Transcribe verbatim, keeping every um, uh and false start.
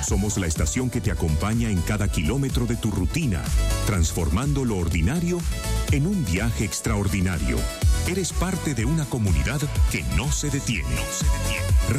Somos la estación que te acompaña en cada kilómetro de tu rutina, transformando lo ordinario en un viaje extraordinario. Eres parte de una comunidad que no se detiene. No se detiene.